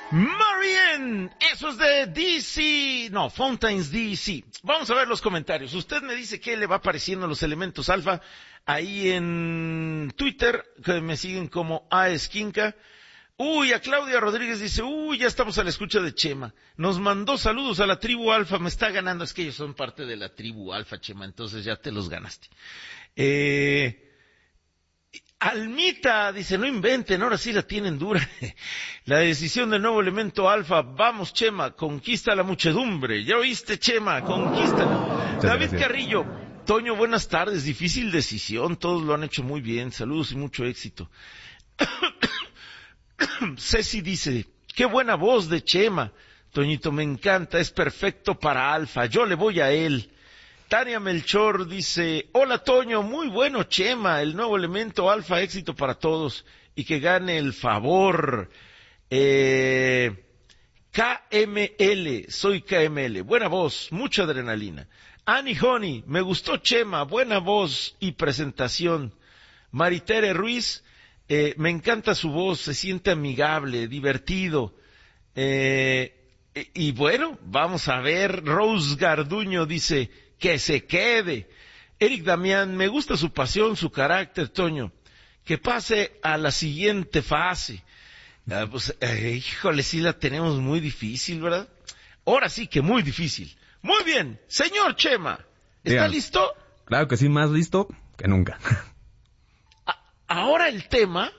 Marianne, eso es de DC, no, Fountains DC. Vamos a ver los comentarios. Usted me dice qué le va pareciendo los elementos alfa ahí en Twitter, que me siguen como Aesquinca. Uy, a Claudia Rodríguez dice, ya estamos a la escucha de Chema. Nos mandó saludos a la tribu alfa, me está ganando, es que ellos son parte de la tribu alfa, Chema, entonces ya te los ganaste. Almita dice, no inventen, ahora sí la tienen dura. La decisión del nuevo elemento alfa, vamos Chema, conquista la muchedumbre. ¿Ya oíste Chema? Conquístala. David Carrillo, Toño, buenas tardes, difícil decisión, todos lo han hecho muy bien, saludos y mucho éxito. Ceci dice, qué buena voz de Chema. Toñito, me encanta, es perfecto para alfa, yo le voy a él. Tania Melchor dice, hola Toño, muy bueno Chema, el nuevo elemento alfa, éxito para todos, y que gane el favor. KML, soy KML, buena voz, mucha adrenalina. Annie Honey, me gustó Chema, buena voz y presentación. Maritere Ruiz, me encanta su voz, se siente amigable, divertido. Y bueno, vamos a ver, Rose Garduño dice, que se quede. Eric Damián, me gusta su pasión, su carácter, Toño. Que pase a la siguiente fase. Híjole, sí la tenemos muy difícil, ¿verdad? Ahora sí que muy difícil. Muy bien, señor Chema, ¿está listo? Claro que sí, más listo que nunca. Ahora el tema